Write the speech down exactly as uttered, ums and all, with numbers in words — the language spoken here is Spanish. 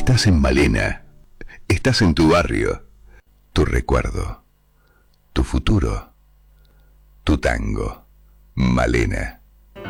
Estás en Malena. Estás en tu barrio. Tu recuerdo. Tu futuro. Tu tango. Malena.